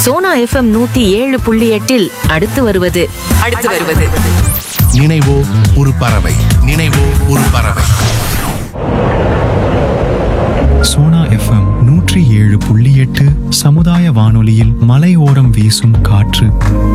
Sona FM 107.8 அடுத்து வருவது நினைவோ ஒரு பறவை. நினைவோ ஒரு பறவை. சோனா எஃப்எம் 107.8 சமுதாய வானொலியில் மலையோரம் வீசும் காற்று.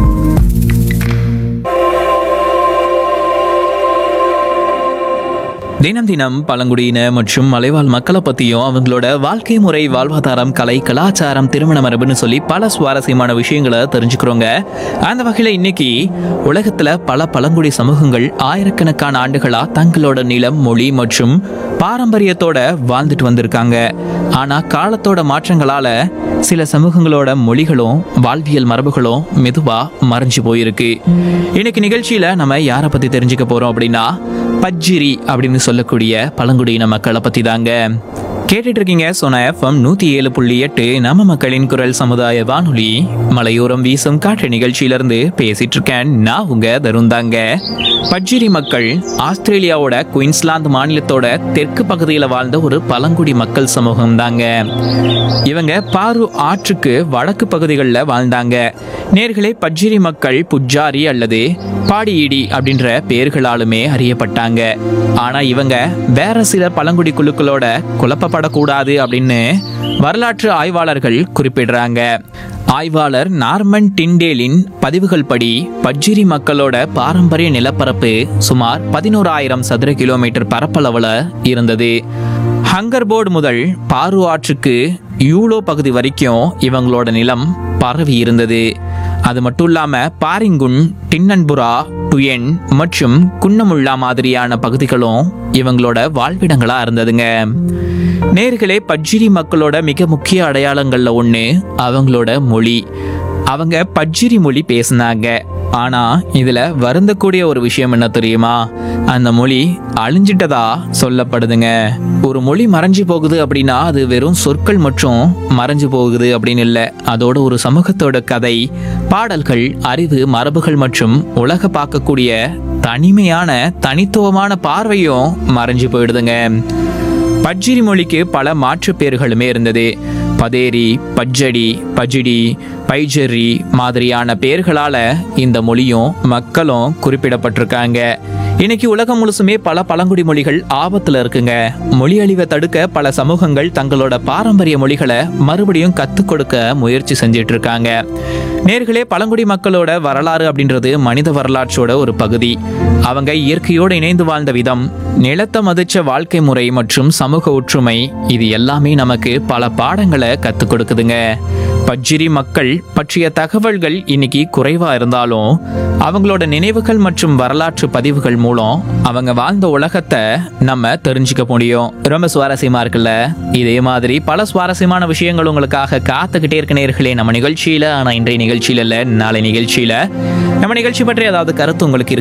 தினம் தினம் பழங்குடியின மற்றும் மலைவாழ் மக்களை பற்றியும் அவங்களோட வாழ்க்கை முறை, வாழ்வாதாரம், கலை, கலாச்சாரம், திருமண மரபுன்னு சொல்லி பல சுவாரஸ்யமான விஷயங்களை தெரிஞ்சுக்கிறோங்க. அந்த வகையில் இன்னைக்கு உலகத்தில் பல பழங்குடி சமூகங்கள் ஆயிரக்கணக்கான ஆண்டுகளாக தங்களோட நிலம், மொழி மற்றும் பாரம்பரியத்தோட வாழ்ந்துட்டு வந்திருக்காங்க. ஆனால் காலத்தோட மாற்றங்களால் சில சமூகங்களோட மொழிகளும் வாழ்வியல் மரபுகளும் மெதுவாக மறைஞ்சு போயிருக்கு. இன்னைக்கு நிகழ்ச்சியில் நம்ம யாரை பற்றி தெரிஞ்சுக்க போகிறோம் அப்படின்னா, பஜ்ஜிரி அப்படின்னு சொல்லக்கூடிய பழங்குடியின மக்களை பற்றி தாங்க. கேட்டுட்டு இருக்கீங்க சோனா எஃப்எம் 107.8 நம்ம மக்களின் குரல் சமுதாய வானொலி மலையோரம் வீசும் காற்று நிகழ்ச்சியிலிருந்து பேசிட்டு இருக்கேன். நான் உங்க தருந்தாங்க. பஜ்ஜிரி மக்கள் ஆஸ்திரேலியாவோட குயின்ஸ்லாந்து மாநிலத்தோட தெற்கு பகுதியில் வாழ்ந்த ஒரு பழங்குடி மக்கள் சமூகம் தாங்க. இவங்க பாரு ஆற்றுக்கு வடக்கு பகுதிகளில் வாழ்ந்தாங்க. நேர்களே, பஜ்ஜிரி மக்கள் புஜ்ஜாரி அல்லது பாடியிடி அப்படின்ற பெயர்களாலுமே அறியப்பட்டாங்க. ஆனா இவங்க வேற சில பழங்குடி குழுக்களோட குழப்பப்படக்கூடாது அப்படின்னு வரலாற்று ஆய்வாளர்கள் குறிப்பிடுறாங்க. ஆய்வாளர் நார்மன் டிண்டேலின் பதிவுகள் படி பஜ்ஜிரி மக்களோட பாரம்பரிய நிலப்பரப்பு சுமார் 11,000 சதுர கிலோமீட்டர் பரப்பளவுல இருந்தது. ஹங்கர்போர்டு முதல் பாரு ஆற்றுக்கு யூலோ பகுதி வரைக்கும் இவங்களோட நிலம் பரவி இருந்தது. அது மட்டும் இல்லாம பாரிங்குன், டின்னன்புரா, டுயன் மற்றும் குன்னமுல்லா மாதிரியான பகுதிகளும் இவங்களோட வாழ்விடங்களா இருந்ததுங்க. நேர்களே, பஜ்ஜிரி மக்களோட மிக முக்கிய அடையாளங்கள்ல ஒண்ணு அவங்களோட மொழி. அவங்க பஜ்ஜிரி மொழி பேசினாங்க. ஆனா இதுல வருந்தக்கூடிய ஒரு விஷயம் என்ன தெரியுமா? அந்த மொழி அழிஞ்சிட்டதா சொல்லப்படுதுங்க. ஒரு மொழி மறைஞ்சு போகுது அப்படின்னா அது வெறும் சொற்கள் மற்றும் மறைஞ்சு போகுது அப்படின்னு இல்லை. அதோட ஒரு சமூகத்தோட கதை, பாடல்கள், அறிவு, மரபுகள் மற்றும் உலக பார்க்கக்கூடிய தனிமையான தனித்துவமான பார்வையும் மறைஞ்சு போயிடுதுங்க. பஜ்ஜிரி மொழிக்கு பல மாற்று பேர்களுமே இருந்தது. பதேரி, பஜ்ஜடி, பஜிடி, பைஜெரி மாதிரியான பெயர்களால இந்த மொழியும் மக்களும் குறிப்பிடப்பட்டிருக்காங்க. இன்னைக்கு உலகம் முழுசுமே பல பழங்குடி மொழிகள் ஆபத்துல இருக்குங்க. மொழி அழிவை தடுக்க பல சமூகங்கள் தங்களோட பாரம்பரிய மொழிகளை மறுபடியும் கத்துக் கொடுக்க முயற்சி செஞ்சிட்டு இருக்காங்க. நேர்களே, பழங்குடி மக்களோட வரலாறு அப்படின்றது மனித வரலாற்றோட ஒரு பகுதி. அவங்க இயற்கையோடு இணைந்து வாழ்ந்த விதம், நிலத்தை மதிச்ச வாழ்க்கை முறை மற்றும் சமூக ஒற்றுமை, இது எல்லாமே நமக்கு பல பாடங்களை கத்துக் கொடுக்குதுங்க. பஜ்ஜிரி மக்கள் பற்றிய தகவல்கள் இன்னைக்கு குறைவா இருந்தாலும் அவங்களோட நினைவுகள் மற்றும் வரலாற்று பதிவுகள் மூலம் அவங்க வாழ்ந்த உலகத்தை நம்ம தெரிஞ்சுக்க முடியும். ரொம்ப சுவாரஸ்யமா இருக்குல்ல? இதே மாதிரி பல சுவாரஸ்யமான விஷயங்கள் உங்களுக்காக காத்துக்கிட்டே இருக்க நேர்களே நம்ம நிகழ்ச்சியில. ஆனா இன்றைய நிகழ்ச்சியில இல்ல, நாளை நிகழ்ச்சியில நம்ம நிகழ்ச்சி பற்றி ஏதாவது கருத்து உங்களுக்கு